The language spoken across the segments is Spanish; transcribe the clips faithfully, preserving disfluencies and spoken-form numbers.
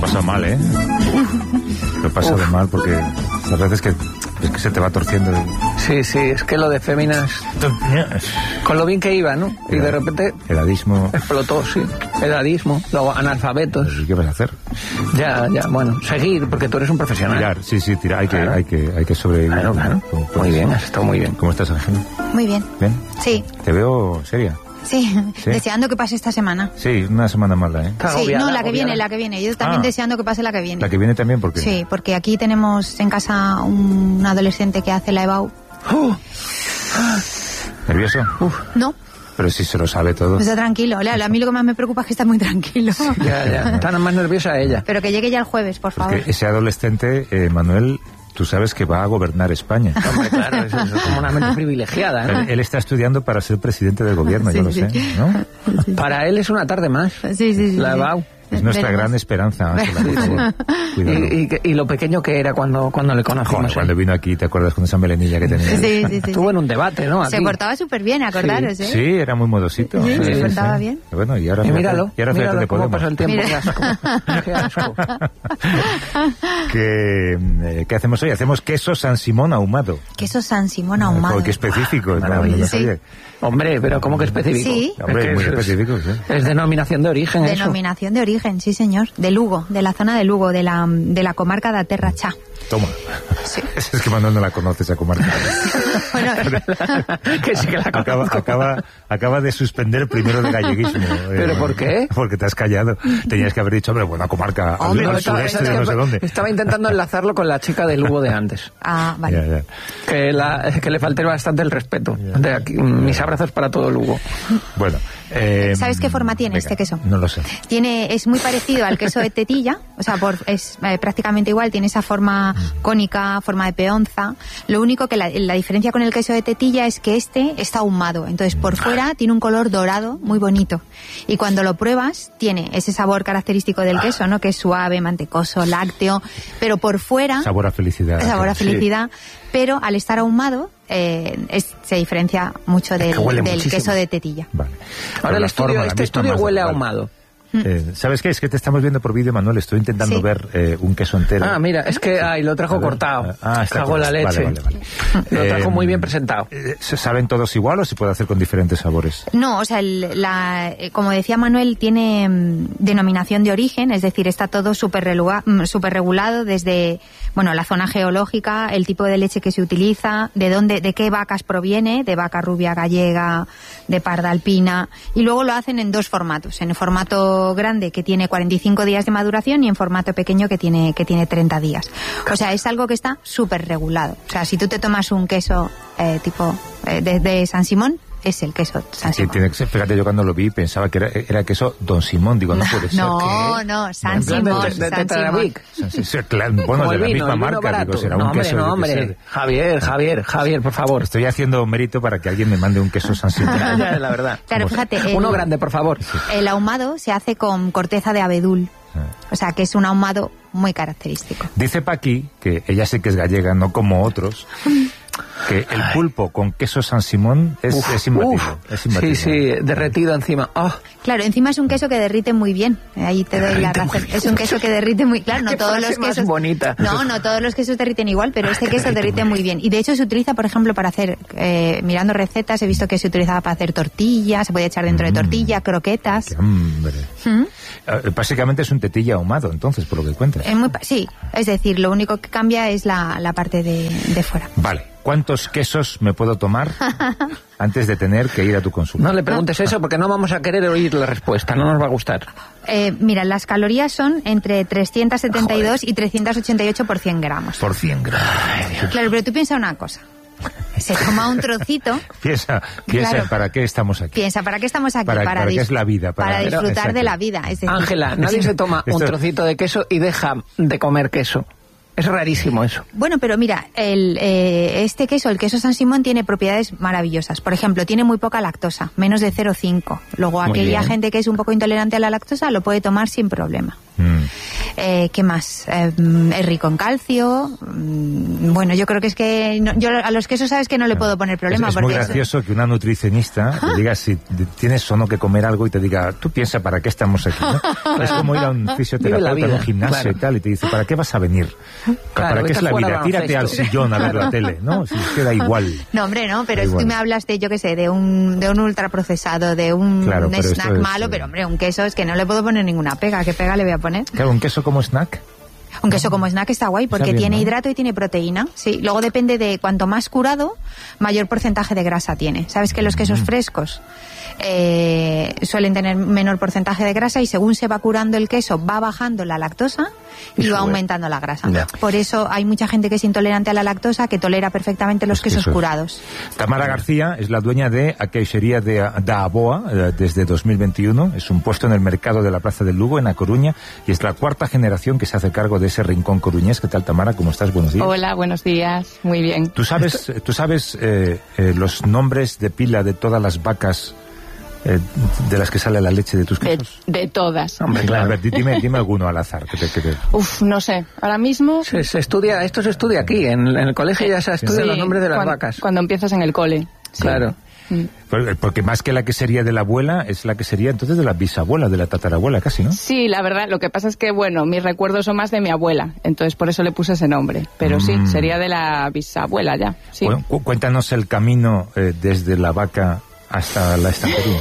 pasado mal, ¿eh? Lo he pasado Uf. mal porque las veces que, es que se te va torciendo. El... Sí, sí, es que lo de féminas... Con lo bien que iba, ¿no? Y de repente... Edadismo. Explotó, sí. Edadismo, luego analfabetos. ¿Y qué vas a hacer? Ya, ya, bueno, seguir, porque tú eres un profesional. Tirar, sí, sí, tirar, hay, claro. que, hay, que, hay que sobrevivir. Claro, claro. Muy bien, has estado muy bien. ¿Cómo estás, Ángel? Muy bien. ¿Bien? Sí. Te veo seria. Sí, ¿Sí? deseando que pase esta semana. Sí, una semana mala, ¿eh? Sí, agobiada, no, la que agobiada. viene, la que viene. Yo también ah, deseando que pase la que viene. ¿La que viene también? ¿Por qué? Sí, porque aquí tenemos en casa un adolescente que hace la E B A U. Uh. ¿Nervioso? Uh. No. Pero si se lo sabe todo. Está tranquilo. A mí lo que más me preocupa es que está muy tranquilo. Sí, ya, ya. Está más nerviosa ella. Pero que llegue ya el jueves, por favor. Porque ese adolescente, eh, Manuel... Tú sabes que va a gobernar España. Hombre, claro, eso, eso es como una mente privilegiada, ¿no? Él, él está estudiando para ser presidente del gobierno, sí, yo lo sí. sé, ¿no? Sí. Para él es una tarde más. Sí, sí, sí. La E B A U. Es nuestra gran esperanza, Ángela, por favor. Y, y, y lo pequeño que era cuando, cuando le conocimos. Joder, cuando vino aquí, ¿te acuerdas con esa melenilla que tenía? Sí, sí, sí. Estuvo en un debate, ¿no? Aquí. Se portaba súper bien, acordaros, sí. ¿eh? Sí, era muy modosito. Sí, sí, se sí, portaba sí. bien. Bueno, y ahora y míralo, y ahora míralo de cómo Podemos. pasa el tiempo. Mira. Qué asco. Qué asco. ¿Qué, eh, ¿Qué hacemos hoy? Hacemos queso San Simón ahumado. Queso San Simón ahumado. Oh, qué específico. Ah, no, no sí. Hombre, pero ¿cómo que específico? Sí. Hombre, es que muy es, específico, sí. Es denominación de origen, Denominación eso. de origen, sí, señor. De Lugo, de la zona de Lugo, de la, de la comarca de Aterra Chá. Toma. Sí. Es que Manuel no la conoce, esa comarca. Bueno, que sí que la acaba, acaba, acaba de suspender el primero de galleguismo. ¿Pero eh, por qué? Porque te has callado. Tenías que haber dicho, hombre, buena comarca, al, hombre, al no, sureste estaba, de no sé dónde. Estaba intentando enlazarlo con la chica de Lugo de antes. Ah, vale. Ya, ya. Que, la, que le falté bastante el respeto. Ya. De aquí, mis abrazos para todo Lugo. Bueno. Eh, ¿Sabes qué forma tiene venga, este queso? No lo sé. Tiene, es muy parecido al queso de tetilla, o sea, por, es eh, prácticamente igual, tiene esa forma cónica, forma de peonza. Lo único que la, la diferencia con el queso de tetilla es que este está ahumado, entonces por fuera tiene un color dorado muy bonito. Y cuando lo pruebas, tiene ese sabor característico del queso, ¿no? Que es suave, mantecoso, lácteo, pero por fuera... Sabor a felicidad. Sabor a felicidad, sí. Pero al estar ahumado, eh, es, se diferencia mucho del, del queso de tetilla. Vale. Ahora el estudio, este estudio huele a ahumado. Eh, ¿Sabes qué? Es que te estamos viendo por vídeo, Manuel. Estoy intentando sí. ver eh, un queso entero. Ah, mira, es que ay, lo trajo cortado. Ah, está Cago en la leche. Vale, vale, vale. Lo trajo eh, muy bien presentado. ¿Se saben todos igual o se puede hacer con diferentes sabores? No, o sea, el, la, como decía Manuel, tiene um, denominación de origen, es decir, está todo súper super regulado desde, bueno, la zona geológica, el tipo de leche que se utiliza, de dónde, de qué vacas proviene, de vaca rubia gallega, de parda alpina, y luego lo hacen en dos formatos, en el formato grande que tiene cuarenta y cinco días de maduración y en formato pequeño que tiene que tiene treinta días. O sea, es algo que está súper regulado. O sea, si tú te tomas un queso eh, tipo eh, de, de San Simón, es el queso San Simón. Sí, tiene que ser, fíjate, yo cuando lo vi pensaba que era, era queso Don Simón, digo, no, no puede ser. No, que... no, San Simón, de, de, de, San Simón. Sí, sí, claro, bueno, de la vino, misma marca, digo, será no, un hombre, queso. No, hombre, Javier, Javier, Javier, por favor. Estoy haciendo mérito para que alguien me mande un queso San Simón. Ya, la verdad. Claro, fíjate. El, Uno grande, por favor. El ahumado se hace con corteza de abedul. O sea, que es un ahumado muy característico. Dice Paqui, que ella sé que es gallega, no como otros, que el pulpo con queso San Simón es, uf, es imbatible. Uf, es imbatible. Sí, sí, derretido encima. Oh. Claro, encima es un queso que derrite muy bien. Ahí te doy la razón. Es un queso que derrite muy... Claro, no todos los quesos... bonita. No, no todos los quesos derriten igual, pero este queso derrite muy bien. Y de hecho se utiliza, por ejemplo, para hacer... Eh, mirando recetas, he visto que se utilizaba para hacer tortillas, se puede echar dentro mm. de tortilla, croquetas. ¡Qué hambre! ¿Mm? Básicamente es un tetilla ahumado, entonces, por lo que cuentas. Es muy, sí, es decir, lo único que cambia es la, la parte de, de fuera. Vale. ¿Cuántos quesos me puedo tomar antes de tener que ir a tu consulta? No le preguntes eso porque no vamos a querer oír la respuesta, no nos va a gustar. Eh, mira, las calorías son entre trescientos setenta y dos Joder. Y trescientos ochenta y ocho por cien gramos. Por cien gramos. Ay, claro, pero tú piensa una cosa. Se toma un trocito. Piensa, piensa, claro. ¿para qué estamos aquí? Piensa, ¿para qué estamos aquí? Para, para, para qué es la vida. Para, para disfrutar exacto. de la vida. Ángela, nadie se toma un trocito de queso y deja de comer queso. Es rarísimo eso. Bueno, pero mira, el, eh, este queso, el queso San Simón, tiene propiedades maravillosas. Por ejemplo, tiene muy poca lactosa, menos de cero coma cinco. Luego, muy aquella bien. gente que es un poco intolerante a la lactosa lo puede tomar sin problema. Mm. Eh, ¿Qué más? Eh, es rico en calcio. Mm, Bueno, yo creo que es que... no- yo a los quesos sabes que no le puedo poner problema. Es, es muy porque eso- gracioso que una nutricionista te diga si tienes o no que comer algo y te diga, tú piensa para qué estamos aquí, ¿no? Es como ir a un Vive la fisioterapeuta, vida, en un gimnasio claro. y tal, y te dice, ¿para qué vas a venir? ¿Para Claro, qué es estás la fuera vida? de Tírate al baloncesto. sillón a ver la tele, ¿no? Si queda igual. No, hombre, no, pero Da es igual. que me hablas de, yo qué sé, de un, de un ultraprocesado, de un Claro, pero snack esto es, malo, eh, pero hombre, un queso es que no le puedo poner ninguna pega. ¿Qué pega le voy a poner? Claro, un queso como snack. Un queso como snack está guay porque Está bien, tiene ¿no? hidrato y tiene proteína. Sí, luego depende de cuanto más curado, mayor porcentaje de grasa tiene. ¿Sabes que los quesos frescos eh, suelen tener menor porcentaje de grasa y según se va curando el queso va bajando la lactosa y, Y va sube. aumentando la grasa? Ya. Por eso hay mucha gente que es intolerante a la lactosa que tolera perfectamente los, Los quesos quesos. curados. Tamara García es la dueña de A Queixería de da Aboa eh, desde dos mil veintiuno. Es un puesto en el mercado de la Plaza del Lugo, en A Coruña, y es la cuarta generación que se hace cargo de ese rincón coruñés. ¿Qué tal, Tamara? ¿Cómo estás? Buenos días. Hola, buenos días. Muy bien. ¿Tú sabes, tú sabes eh, eh, los nombres de pila de todas las vacas eh, de las que sale la leche de tus De, quesos? de todas. Hombre, A claro. ver, di- dime, dime alguno al azar. Que te, que te- Uf, no sé. Ahora mismo... Se, se estudia, esto se estudia aquí, en, en el colegio ya se estudian Sí, los nombres de las cuan- vacas. Cuando empiezas en el cole. Sí. Claro. Mm. Por- Porque más que la que sería de la abuela, es la que sería entonces de la bisabuela, de la tatarabuela casi, ¿no? Sí, la verdad, lo que pasa es que, bueno, mis recuerdos son más de mi abuela, entonces por eso le puse ese nombre. Pero sí, Mm. sería de la bisabuela ya. Sí. Cu- cu- cuéntanos el camino eh, desde la vaca hasta la estantería.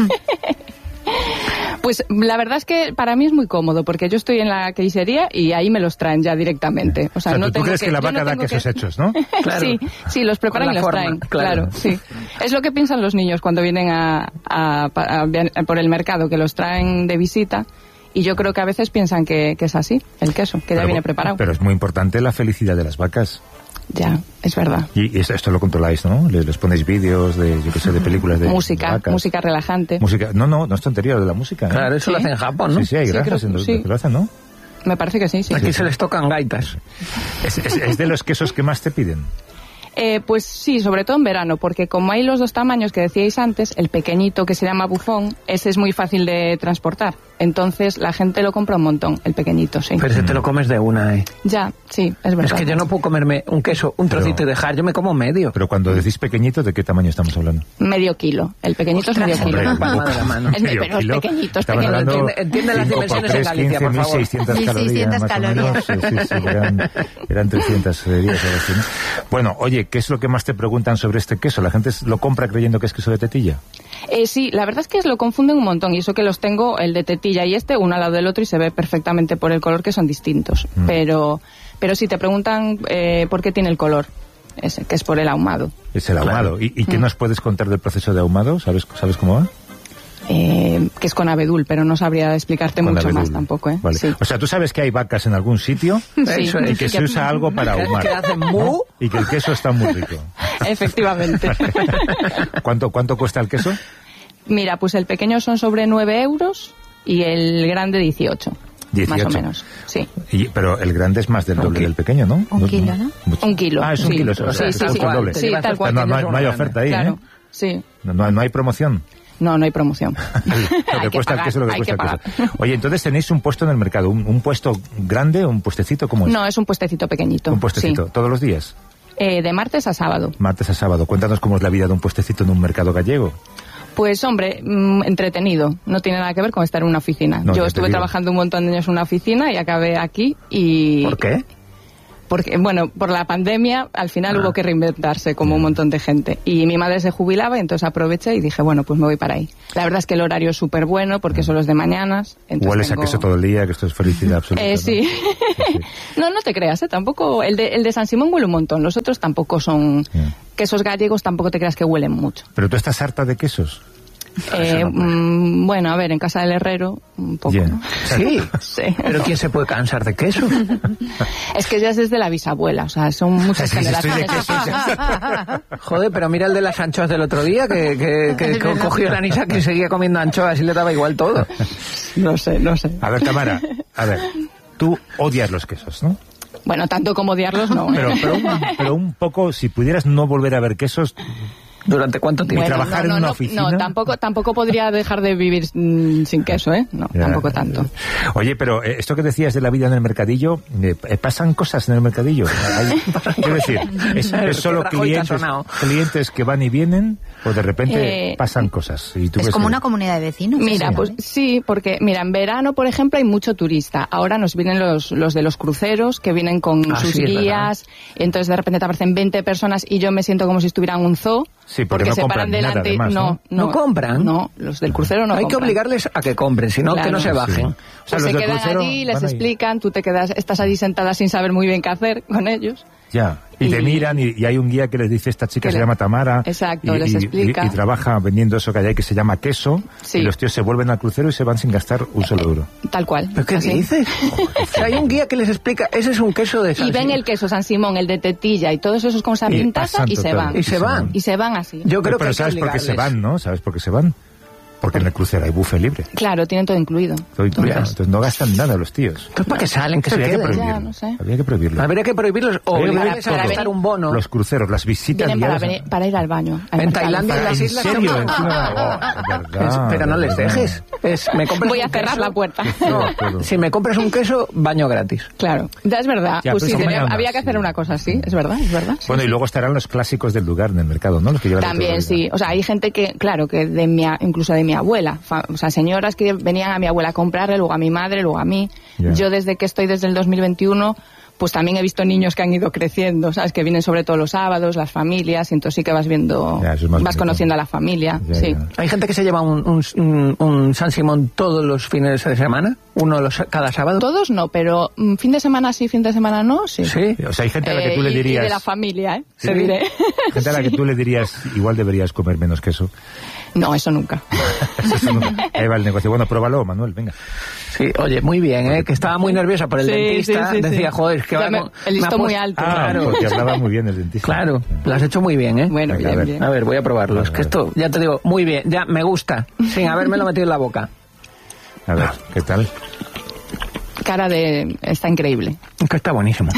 Pues la verdad es que para mí es muy cómodo, porque yo estoy en la quesería y ahí me los traen ya directamente. O sea, O sea, no tú- tú tengo crees que la yo no vaca da tengo quesos que- hechos, ¿no? Claro. Sí, sí, los preparan Con y la los forma, traen. claro. Claro, sí. Es lo que piensan los niños cuando vienen a, a- a- a- por el mercado, que los traen de visita. Y yo creo que a veces piensan que, que es así, el queso, que ya Pero- viene preparado. Pero es muy importante la felicidad de las vacas. Ya, es verdad. Y es- esto lo controláis, ¿no? Les, les ponéis vídeos de, yo qué sé, de películas de Música, vacas. música relajante. Música. No, no, no es tontería lo de la música. ¿eh? Claro, eso lo Sí. hacen en Japón, ¿no? Sí, sí, hay Sí, granjas creo en que los sí. que lo hacen, ¿no? Me parece que sí, sí. Aquí se les tocan gaitas. Es, es- es de los quesos que más te piden. Eh, pues sí, sobre todo en verano, porque como hay los dos tamaños que decíais antes, el pequeñito que se llama bufón, ese es muy fácil de transportar. Entonces la gente lo compra un montón, el pequeñito, sí. Pero si te lo comes de una, ¿eh? Ya, sí, es verdad. Es que yo no puedo comerme un queso, un Pero- trocito y dejar, yo me como medio. Pero cuando decís pequeñito, ¿de qué tamaño estamos hablando? Medio kilo. El pequeñito es medio Hombre, kilo. un palma de la mano. Es- medio pero es kilo. pequeñito, es Estamos pequeñito. hablando Entiende- entiende las cinco por dimensiones tres, en Galicia, por quince, favor. mil seiscientas mil seiscientas calorías, más o menos. calorías. Sí, sí, sí, eran, eran trescientas días. Algo así, ¿no? Bueno, oye, ¿qué es lo que más te preguntan sobre este queso? ¿La gente lo compra creyendo que es queso de tetilla? Eh, sí, la verdad es que lo confunden un montón y eso que los tengo, el de tetilla y este, uno al lado del otro y se ve perfectamente por el color que son distintos. Mm. Pero, pero sí, te preguntan eh, por qué tiene el color ese, que es por el ahumado. Es el ahumado. ¿Y, y qué Mm. nos puedes contar del proceso de ahumado? ¿Sabes, sabes cómo va? Eh, que es con abedul, pero no sabría explicarte Con mucho abedul. más tampoco, ¿eh? Vale. Sí. O sea, tú sabes que hay vacas en algún sitio Eso y es. que se usa algo para Que- ahumar. que hacen mu. Y que el queso está muy rico. Efectivamente. ¿Cuánto, ¿Cuánto cuesta el queso? Mira, pues el pequeño son sobre nueve euros y el grande dieciocho. dieciocho. Más o menos, sí. Y- pero el grande es más del doble del pequeño, ¿no? Un kilo, ¿no? Mucho. Un kilo. Ah, es un sí. kilo. o sea, Sí, es sí, justo sí. el doble. Sí, tal cual. No, no hay, no hay Claro. oferta ahí, Claro, ¿eh? sí. No, no hay- no hay promoción. No, no hay promoción. Lo Hay que que cuesta el pagar, queso, lo que hay cuesta que el pagar. queso. Oye, entonces tenéis un puesto en el mercado, un, un puesto grande, un puestecito, ¿cómo es? No, es un puestecito pequeñito. Un puestecito, Sí. todos los días, Eh, de martes a sábado. martes a sábado. Cuéntanos cómo es la vida de un puestecito en un mercado gallego. Pues hombre, mm, entretenido. No tiene nada que ver con estar en una oficina. No, Yo ya te estuve digo. trabajando un montón de años en una oficina y acabé aquí y... ¿Por qué? Porque, bueno, por la pandemia al final Ah. hubo que reinventarse como un montón de gente. Y mi madre se jubilaba y entonces aproveché y dije, bueno, pues me voy para ahí. La verdad es que el horario es súper bueno porque son los de mañanas. entonces Hueles tengo- a queso todo el día, que esto es felicidad absoluta. Eh, ¿no? sí. sí. no, no te creas, ¿eh? Tampoco... El de, el de San Simón huele un montón. Los otros tampoco son... Ya. Quesos gallegos tampoco te creas que huelen mucho. Pero tú estás harta de quesos. Eh, mm, bueno, a ver, en casa del herrero, un poco. Ya. ¿no? Sí. Sí. Pero ¿quién se puede cansar de queso? Es que ya es desde la bisabuela, o sea, son muchas Sí, sí, estoy de generaciones. quesos. Joder, pero mira el de las anchoas del otro día, que, que, que co- cogió la Nisa que seguía comiendo anchoas y le daba igual todo. No sé, no sé. A ver, Tamara, a ver, tú odias los quesos, ¿no? Bueno, tanto como odiarlos, no. ¿eh? Pero, pero, un, pero un poco, si pudieras no volver a ver quesos, ¿Durante cuánto tiempo? Y trabajar en no, una no, oficina. No, tampoco, tampoco podría dejar de vivir mm, sin queso, ¿eh? No, Ya. tampoco tanto. Oye, pero eh, esto que decías de la vida en el mercadillo, eh, eh, ¿pasan cosas en el mercadillo? Hay- quiero decir, ¿es, es solo Qué Rajoy te ha clientes, sonado. clientes que van y vienen o de repente Eh, pasan cosas? Y tú Es ves como que- una comunidad de vecinos. Mira, ¿sí? pues sí, porque mira, en verano, por ejemplo, hay mucho turista. Ahora nos vienen los, los de los cruceros, que vienen con Ah, sus sí, es guías, y entonces de repente te aparecen veinte personas y yo me siento como si estuviera en un zoo. Sí, porque no se compran paran nada, delante. además, ¿no? ¿No compran? No, los del crucero no Hay que compran. obligarles a que compren, si no, Claro. que no se Sí. bajen. O sea, Pues los se del quedan crucero allí, les van ahí. explican, tú te quedas, estás allí sentada sin saber muy bien qué hacer con ellos. Ya, y, te Y- miran y, y hay un guía que les dice, esta chica Que se le- llama Tamara. Exacto, y, les y- explica. Y, y trabaja vendiendo eso que hay ahí que se llama queso. Sí. Y los tíos se vuelven al crucero y se van sin gastar un solo euro. Tal cual. ¿Pero qué así. dices? O sea, hay un guía que les explica, ese es un queso de Y San ven Simón. el queso San Simón, el de tetilla y todos esos con esa Y pintaza pasan y se total. van. Y se van. Y se van así. Yo creo pero que hay que ¿sabes por qué se obligarles. van, no? ¿Sabes por qué se van? Porque en el crucero hay buffet libre. Claro, tienen todo incluido. Todo incluido. Ya. Entonces no gastan nada los tíos. Entonces, ¿para qué salen? Que se Habría que queden. prohibirlo. Ya, no sé. Habría que prohibirlo. Habría que prohibirlos o Habría que obligarles prohibir a todo. gastar un bono. Los cruceros, las visitas Vienen para, guiadas. venir- para ir al baño. al En mercado. Tailandia y en las ¿En islas serio? también. Encima- oh, de verdad, Pero no de les verdad. dejes. Es, me compras Voy un a cerrar queso. la puerta. No, si me compras un queso, baño gratis. Claro, ya es verdad. Ya, pues pero sí, son tenía- mañanas, había que hacer sí. una cosa así, es verdad, es verdad. Sí, Bueno, y sí. luego estarán los clásicos del lugar en el mercado, ¿no? Los que llevan de toda la También vida. sí, o sea, hay gente que, claro, que de mi, a- incluso de mi abuela, fa- o sea, señoras que venían a mi abuela a comprarle, luego a mi madre, luego a mí. Ya. Yo desde que estoy desde el dos mil veintiuno, pues también he visto niños que han ido creciendo, ¿sabes? Que vienen sobre todo los sábados, las familias, y entonces sí que vas viendo, Ya, eso es más vas bonito. conociendo a la familia, Ya, sí. ya. Hay gente que se lleva un, un, un- un San Simón todos los fines de semana, uno los, cada sábado. Todos no, pero mm, fin de semana sí, fin de semana no, sí. Sí. O sea, hay gente a la que Eh, tú le y- dirías... Y de la familia, ¿eh? Sí. Te diré. Gente a la que tú le dirías, igual deberías comer menos queso. No, eso nunca. Eso no- Ahí va el negocio. Bueno, pruébalo, Manuel, venga. Sí, oye, muy bien, ¿eh? Que estaba muy nerviosa por el Sí, dentista. sí, sí, Decía, sí. joder, es que Ya va me- con- el me ha listón muy puesto- alto. Ah, Claro. porque hablaba muy bien el dentista. Claro, lo has hecho muy bien, ¿eh? Bueno, Venga, a bien, ver. bien. A ver, voy a probarlo. Es que esto, ya te digo, muy bien, ya me gusta, sin habérmelo metido en la boca. A ver, ¿qué tal? Cara de... Está increíble. Es que está buenísimo.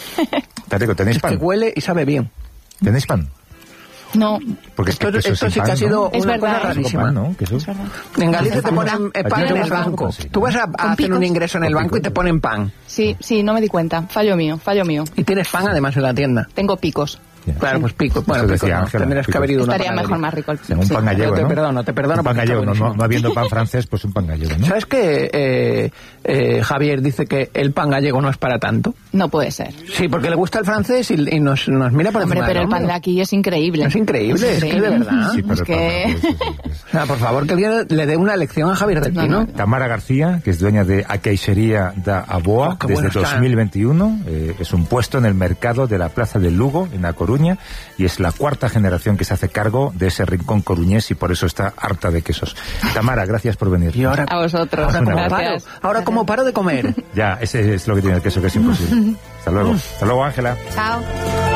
Te digo, ¿tenéis Es que pan? huele y sabe bien. ¿Tenéis pan? No, Porque es que Esto, queso esto sin sí que pan, ha sido ¿no? Es una verdad, cosa ¿eh? Queso con rarísima. pan, ¿no? Queso. es verdad. En Galicia te Pan. ponen eh, Allí pan no en el les dan banco. pan, sí. Tú vas a, a hacer picos. un ingreso en el Con banco y picos. te ponen pan. Sí, sí, no me di cuenta. Fallo mío, fallo mío. Y tienes pan además en la tienda. Tengo picos. Ya. Claro, pues pico. Bueno, Eso pico decía no. Ángela, Tendrías que picos. haber ido a una Estaría panadería. mejor, más rico el Un sí. pan gallego, Yo te ¿no? perdono, te perdono Un pan porque está gallego, no, no, buenísimo. no habiendo pan francés, pues un pan gallego, ¿no? ¿Sabes que eh, eh, Javier dice que el pan gallego no es para tanto? No puede ser. Sí, porque le gusta el francés y, y nos, nos mira por Hombre, encima pero del el pan hombro. de aquí es increíble. Es increíble, es que de verdad. Sí, pero Es el pan que- francés, sí, sí, sí. O sea, por favor, que alguien le dé una lección a Javier del No, Pino. no. Tamara García, que es dueña de Aqueixería da Aboa Oh, qué desde bueno está. dos mil veintiuno. Eh, es un puesto en el mercado de la Plaza del Lugo, en A Coruña, y es la cuarta generación que se hace cargo de ese rincón coruñés y por eso está harta de quesos. Tamara, gracias por venir. Y ahora, A vosotros. ahora como paro, Gracias. ahora como paro de comer. Ya, ese es lo que tiene el queso, que es imposible. Hasta luego. Hasta luego, Ángela. Chao.